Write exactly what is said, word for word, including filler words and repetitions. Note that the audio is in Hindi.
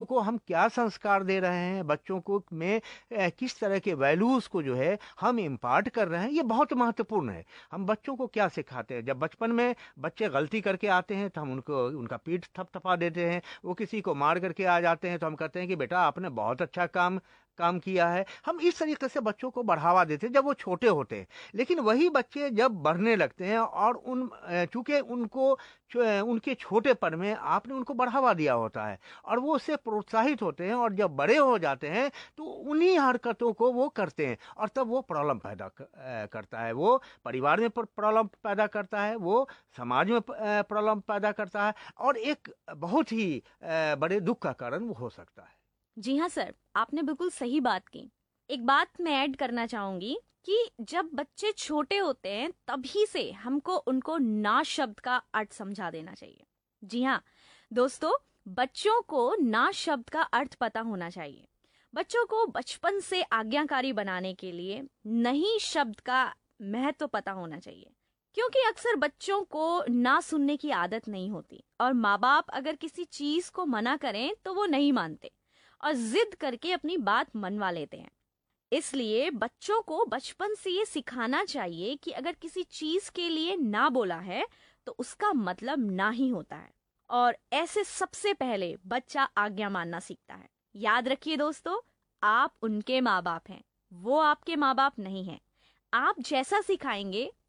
को हम क्या संस्कार दे रहे हैं, बच्चों को में अ, किस तरह के वैल्यूज़ को जो है हम इम्पार्ट कर रहे हैं, ये बहुत महत्वपूर्ण है। हम बच्चों को क्या सिखाते हैं? जब बचपन में बच्चे गलती करके आते हैं तो हम उनको उनका पीठ थपथपा देते हैं, वो किसी को मार करके आ जाते हैं तो हम कहते हैं कि बेटा आपने बहुत अच्छा काम काम किया है। हम इस तरीके से बच्चों को बढ़ावा देते हैं जब वो छोटे होते हैं। लेकिन वही बच्चे जब बढ़ने लगते हैं और उन अ, चूँकि उनको जो है उनके छोटेपन में आपने उनको बढ़ावा दिया होता है और वो उससे प्रोत्साहित होते हैं, और जब बड़े हो जाते हैं तो उन्हीं हरकतों को वो करते हैं, और तब वो प्रॉब्लम पैदा क- अ, करता है। वो परिवार में प्रॉब्लम पैदा करता है, वो समाज में प्रॉब्लम पैदा करता है, और एक बहुत ही अ, बड़े दुख का कारण वो हो सकता है। जी हाँ सर, आपने बिल्कुल सही बात की। एक बात मैं ऐड करना चाहूंगी कि जब बच्चे छोटे होते हैं तभी से हमको उनको ना शब्द का अर्थ समझा देना चाहिए। जी हाँ दोस्तों, बच्चों को ना शब्द का अर्थ पता होना चाहिए। बच्चों को बचपन से आज्ञाकारी बनाने के लिए नहीं शब्द का महत्व पता होना चाहिए, क्योंकि अक्सर बच्चों को ना सुनने की आदत नहीं होती और माँ बाप अगर किसी चीज को मना करें तो वो नहीं मानते और जिद करके अपनी बात मनवा लेते हैं। इसलिए बच्चों को बचपन से ये सिखाना चाहिए कि अगर किसी चीज के लिए ना बोला है तो उसका मतलब ना ही होता है। और ऐसे सबसे पहले बच्चा आज्ञा मानना सीखता है। याद रखिए दोस्तों, आप उनके माँ बाप हैं, वो आपके माँ बाप नहीं हैं। आप जैसा सिखाएंगे